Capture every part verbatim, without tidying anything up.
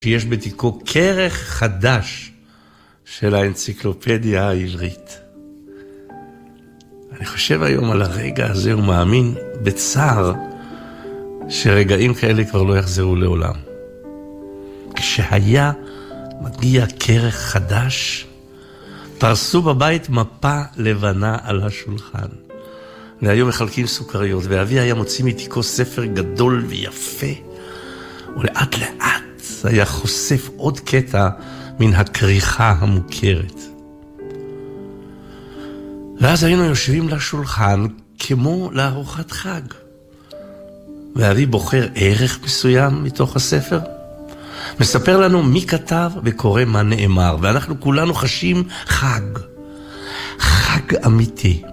שיש בתיקו כרך חדש של האנציקלופדיה העברית. אני חושב היום על הרגע הזה ומאמין בצער שרגעים כאלה כבר לא יחזרו לעולם. כשהיה מגיע כרך חדש, פרסו בבית מפה לבנה על השולחן. והיום מחלקים סוכריות, ואבי היה מוציא מתיקו ספר גדול ויפה, ולאט לאט היה חושף עוד קטע מן הכריכה המוכרת. ואז היינו יושבים לשולחן כמו לארוחת חג. ואבי בוחר ערך מסוים מתוך הספר, מספר לנו מי כתב וקורא מה נאמר, ואנחנו כולנו חשים חג, חג אמיתי.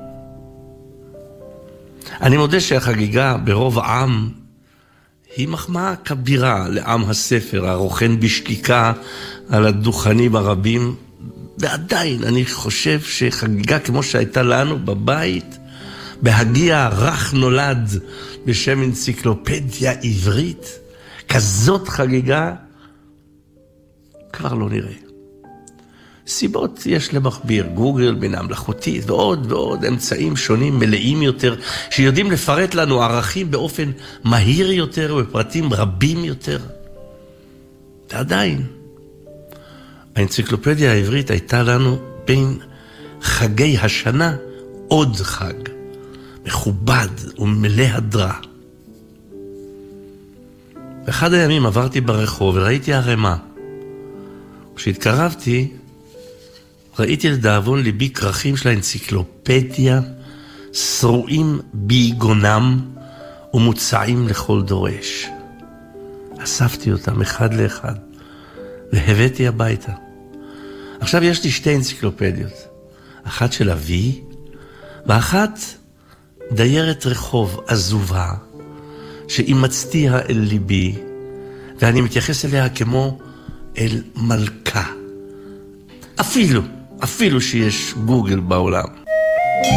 אני מודה שהחגיגה ברוב העם היא מחמאה כבירה לעם הספר, הרוכן בשקיקה על הדוכנים הרבים, ועדיין אני חושב שחגיגה כמו שהייתה לנו בבית, בהגיע רך נולד בשם אנציקלופדיה עברית, כזאת חגיגה כבר לא נראה. סיבות יש למכביר, גוגל, בינה מלאכותית ועוד ועוד אמצעים שונים מלאים יותר, שיודעים לפרט לנו ערכים באופן מהיר יותר ובפרטים רבים יותר. ועדיין, האנציקלופדיה העברית הייתה לנו בין חגי השנה עוד חג, מכובד ומלא הדרה. באחד הימים עברתי ברחוב וראיתי הרמה. כשהתקרבתי, ראיתי לדאבון ליבי כרכים של האנציקלופדיה, שרועים ביגונם ומוצעים לכל דורש. אספתי אותם אחד לאחד והבאתי הביתה. עכשיו יש לי שתי אנציקלופדיות, אחת של אבי ואחת דיירת רחוב עזובה שאימצתיה אל ליבי, ואני מתייחס אליה כמו אל מלכה, אפילו אפילו שיש גוגל בעולם.